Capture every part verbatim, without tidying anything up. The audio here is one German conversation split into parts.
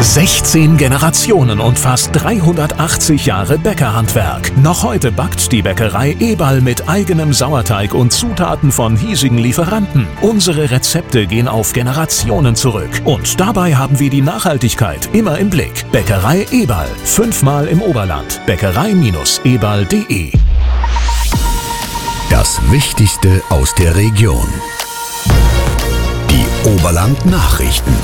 sechzehn Generationen und fast dreihundertachtzig Jahre Bäckerhandwerk. Noch heute backt die Bäckerei Eberl mit eigenem Sauerteig und Zutaten von hiesigen Lieferanten. Unsere Rezepte gehen auf Generationen zurück. Und dabei haben wir die Nachhaltigkeit immer im Blick. Bäckerei Eberl. Fünfmal im Oberland. Bäckerei Eberl punkt de. Das Wichtigste aus der Region. Die Oberland-Nachrichten.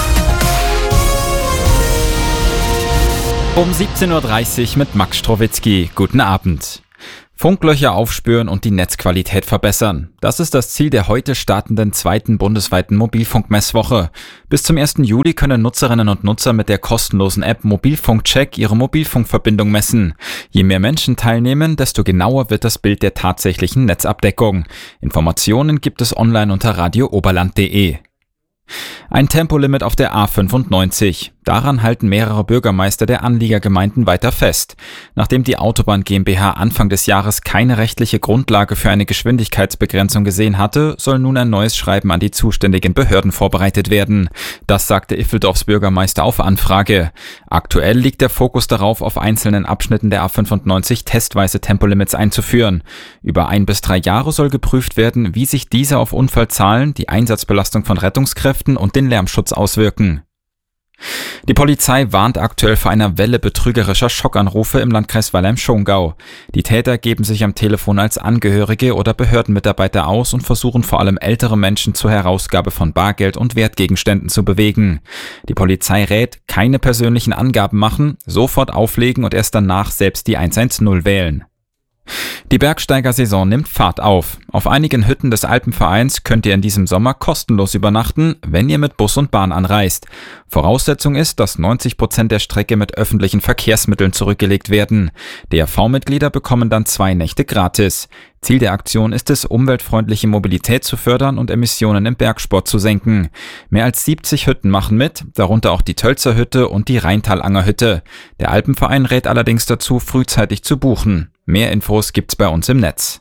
Um siebzehn Uhr dreißig mit Max Strowitzki. Guten Abend. Funklöcher aufspüren und die Netzqualität verbessern. Das ist das Ziel der heute startenden zweiten bundesweiten Mobilfunkmesswoche. Bis zum ersten Juli können Nutzerinnen und Nutzer mit der kostenlosen App Mobilfunkcheck ihre Mobilfunkverbindung messen. Je mehr Menschen teilnehmen, desto genauer wird das Bild der tatsächlichen Netzabdeckung. Informationen gibt es online unter radio oberland punkt de. Ein Tempolimit auf der A fünfundneunzig. Daran halten mehrere Bürgermeister der Anliegergemeinden weiter fest. Nachdem die Autobahn GmbH Anfang des Jahres keine rechtliche Grundlage für eine Geschwindigkeitsbegrenzung gesehen hatte, soll nun ein neues Schreiben an die zuständigen Behörden vorbereitet werden. Das sagte Iffeldorfs Bürgermeister auf Anfrage. Aktuell liegt der Fokus darauf, auf einzelnen Abschnitten der A fünfundneunzig testweise Tempolimits einzuführen. Über ein bis drei Jahre soll geprüft werden, wie sich diese auf Unfallzahlen, die Einsatzbelastung von Rettungskräften und den Lärmschutz auswirken. Die Polizei warnt aktuell vor einer Welle betrügerischer Schockanrufe im Landkreis Weilheim-Schongau. Die Täter geben sich am Telefon als Angehörige oder Behördenmitarbeiter aus und versuchen vor allem ältere Menschen zur Herausgabe von Bargeld und Wertgegenständen zu bewegen. Die Polizei rät, keine persönlichen Angaben machen, sofort auflegen und erst danach selbst die hundertzehn wählen. Die Bergsteigersaison nimmt Fahrt auf. Auf einigen Hütten des Alpenvereins könnt ihr in diesem Sommer kostenlos übernachten, wenn ihr mit Bus und Bahn anreist. Voraussetzung ist, dass neunzig Prozent der Strecke mit öffentlichen Verkehrsmitteln zurückgelegt werden. D R V-Mitglieder bekommen dann zwei Nächte gratis. Ziel der Aktion ist es, umweltfreundliche Mobilität zu fördern und Emissionen im Bergsport zu senken. Mehr als siebzig Hütten machen mit, darunter auch die Tölzer Hütte und die Rheintalanger Hütte. Der Alpenverein rät allerdings dazu, frühzeitig zu buchen. Mehr Infos gibt's bei uns im Netz.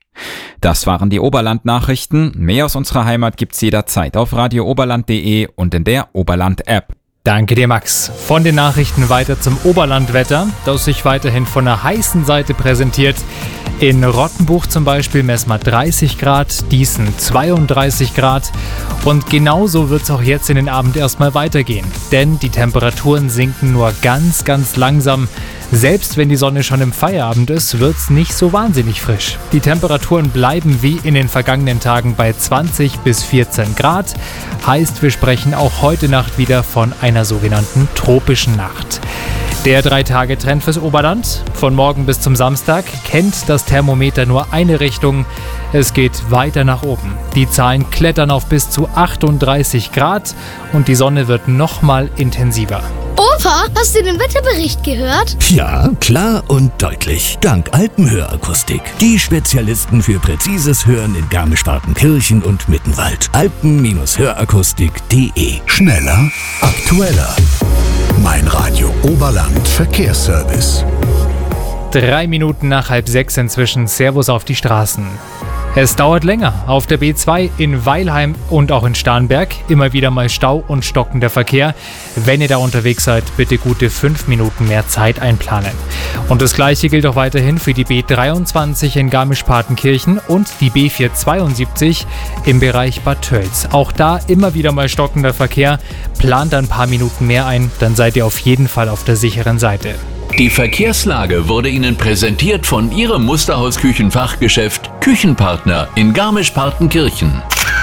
Das waren die Oberland-Nachrichten. Mehr aus unserer Heimat gibt's jederzeit auf radio oberland punkt de und in der Oberland-App. Danke dir, Max. Von den Nachrichten weiter zum Oberlandwetter, das sich weiterhin von der heißen Seite präsentiert. In Rottenbuch zum Beispiel messen wir dreißig Grad, Dießen zweiunddreißig Grad. Und genauso wird es auch jetzt in den Abend erstmal weitergehen. Denn die Temperaturen sinken nur ganz, ganz langsam. Selbst wenn die Sonne schon im Feierabend ist, wird es nicht so wahnsinnig frisch. Die Temperaturen bleiben wie in den vergangenen Tagen bei zwanzig bis vierzehn Grad. Heißt, wir sprechen auch heute Nacht wieder von einer sogenannten tropischen Nacht. Der Drei-Tage-Trend fürs Oberland. Von morgen bis zum Samstag kennt das Thermometer nur eine Richtung. Es geht weiter nach oben. Die Zahlen klettern auf bis zu achtunddreißig Grad und die Sonne wird nochmal intensiver. Opa, hast du den Wetterbericht gehört? Ja, klar und deutlich. Dank Alpenhörakustik. Die Spezialisten für präzises Hören in Garmisch-Partenkirchen und Mittenwald. alpen-hörakustik punkt de. Schneller, aktueller. Mein Radio Oberland Verkehrsservice. Drei Minuten nach halb sechs inzwischen. Servus auf die Straßen. Es dauert länger. Auf der B zwei in Weilheim und auch in Starnberg immer wieder mal Stau und stockender Verkehr. Wenn ihr da unterwegs seid, bitte gute fünf Minuten mehr Zeit einplanen. Und das Gleiche gilt auch weiterhin für die B dreiundzwanzig in Garmisch-Partenkirchen und die B vierhundertzweiundsiebzig im Bereich Bad Tölz. Auch da immer wieder mal stockender Verkehr. Plant ein paar Minuten mehr ein, dann seid ihr auf jeden Fall auf der sicheren Seite. Die Verkehrslage wurde Ihnen präsentiert von Ihrem Musterhaus-Küchenfachgeschäft Küchenpartner in Garmisch-Partenkirchen.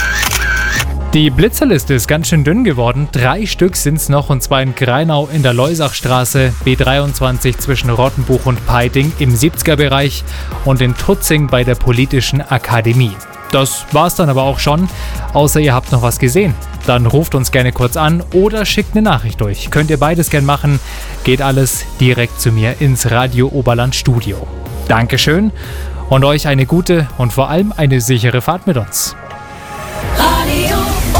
Die Blitzerliste ist ganz schön dünn geworden. Drei Stück sind es noch, und zwar in Greinau in der Leusachstraße, B dreiundzwanzig zwischen Rottenbuch und Peiting im siebziger-Bereich und in Tutzing bei der Politischen Akademie. Das war's dann aber auch schon, außer ihr habt noch was gesehen. Dann ruft uns gerne kurz an oder schickt eine Nachricht durch. Könnt ihr beides gern machen, geht alles direkt zu mir ins Radio Oberland Studio. Dankeschön und euch eine gute und vor allem eine sichere Fahrt mit uns. Radio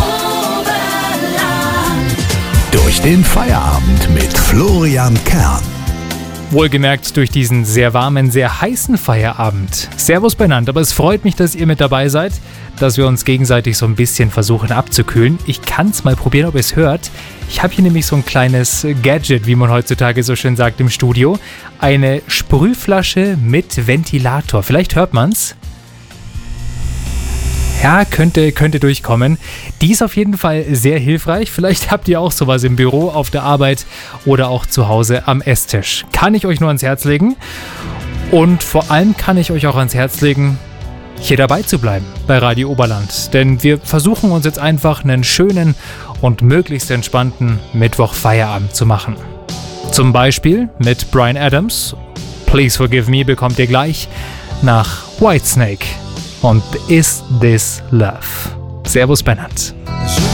Oberland. Durch den Feierabend mit Florian Kern. Wohlgemerkt durch diesen sehr warmen, sehr heißen Feierabend. Servus beieinander, aber es freut mich, dass ihr mit dabei seid, dass wir uns gegenseitig so ein bisschen versuchen abzukühlen. Ich kann es mal probieren, ob ihr es hört. Ich habe hier nämlich so ein kleines Gadget, wie man heutzutage so schön sagt, im Studio. Eine Sprühflasche mit Ventilator. Vielleicht hört man's. Ja, könnte, könnte durchkommen. Die ist auf jeden Fall sehr hilfreich. Vielleicht habt ihr auch sowas im Büro, auf der Arbeit oder auch zu Hause am Esstisch. Kann ich euch nur ans Herz legen. Und vor allem kann ich euch auch ans Herz legen, hier dabei zu bleiben bei Radio Oberland. Denn wir versuchen uns jetzt einfach einen schönen und möglichst entspannten Mittwoch-Feierabend zu machen. Zum Beispiel mit Bryan Adams. Please Forgive Me bekommt ihr gleich nach Whitesnake. Und Is This Love? Servus Bennett.